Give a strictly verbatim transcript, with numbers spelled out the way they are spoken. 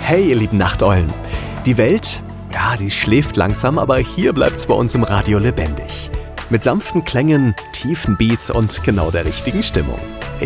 Hey, ihr lieben Nachteulen. Die Welt, ja, die schläft langsam, aber hier bleibt's bei uns im Radio lebendig. Mit sanften Klängen, tiefen Beats und genau der richtigen Stimmung.